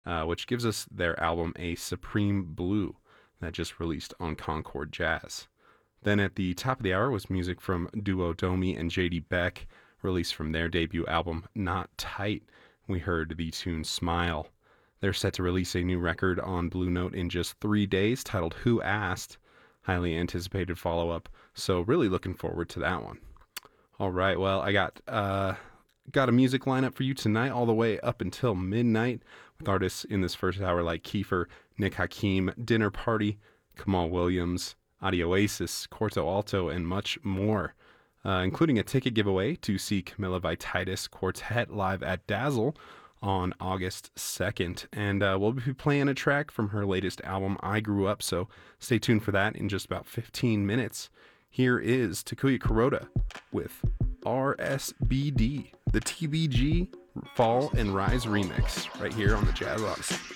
which gives us their album A Supreme Blue that just released on Concord Jazz. Then at the top of the hour was music from duo Domi and JD Beck, released from their debut album Not Tight. We heard the tune Smile. They're set to release a new record on Blue Note in just 3 days titled Who Asked? Highly anticipated follow-up, so really looking forward to that one. All right, well, I got a music lineup for you tonight all the way up until midnight with artists in this first hour like Kiefer, Nick Hakim, Dinner Party, Kamal Williams, Audioasis, Quarto Alto, and much more, including a ticket giveaway to see Camilla Vititis Quartet live at Dazzle on August 2nd. And we'll be playing a track from her latest album, I Grew Up, so stay tuned for that in just about 15 minutes. Here is Takuya Kuroda with RSBD, the TBG Fall and Rise remix, right here on the Jazz Odyssey.